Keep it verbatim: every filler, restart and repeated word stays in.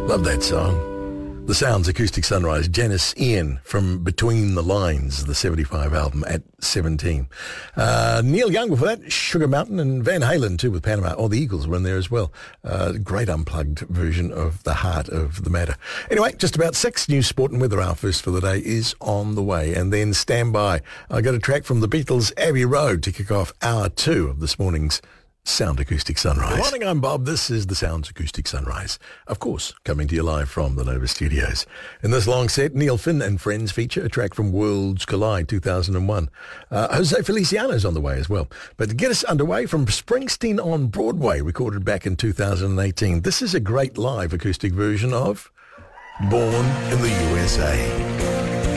Love that song. The Sounds, Acoustic Sunrise. Janice Ian from Between the Lines, the seventy-five album at seventeen. Uh, Neil Young before that, Sugar Mountain, and Van Halen too with Panama. Oh, the Eagles were in there as well. Uh, great unplugged version of The Heart of the Matter. Anyway, just about six. News, sport and weather. Our first for the day is on the way. And then stand by. I got a track from the Beatles, Abbey Road, to kick off hour two of this morning's Sound Acoustic Sunrise. Good morning, I'm Bob. This is the Sounds Acoustic Sunrise. Of course, coming to you live from the Nova Studios. In this long set, Neil Finn and Friends feature a track from Worlds Collide two thousand one. Uh, Jose Feliciano's on the way as well. But to get us underway, from Springsteen on Broadway, recorded back in two thousand eighteen. This is a great live acoustic version of Born in the U S A.